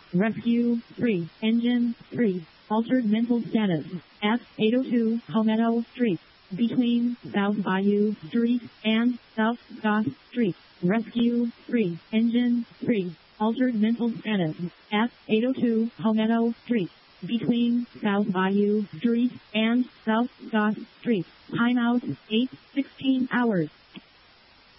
Rescue 3. Engine 3. Altered mental status. At 802 Palmetto Street. Between South Bayou Street and South Scott Street. Rescue 3. Engine 3. Altered mental status. At 802 Palmetto Street. Between South Bayou Street and South Scott Street. Timeout 8:16 hours.